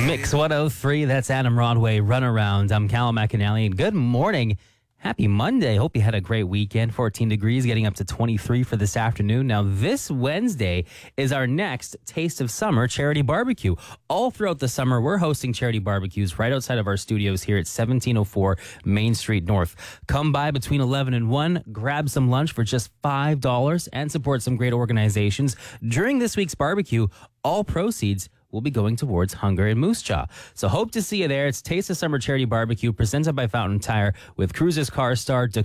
Mix 103, that's Adam Rodway, Runaround. I'm Callum McAnally, and good morning. Happy Monday. Hope you had a great weekend. 14 degrees, getting up to 23 for this afternoon. Now, this Wednesday is our next Taste of Summer charity barbecue. All throughout the summer, we're hosting charity barbecues right outside of our studios here at 1704 Main Street North. Come by between 11 and 1, grab some lunch for just $5, and support some great organizations. During this week's barbecue, all proceeds will be going towards Hunger and Moose Jaw. So hope to see you there. It's Taste of Summer Charity Barbecue presented by Fountain Tire with Cruises Car Star,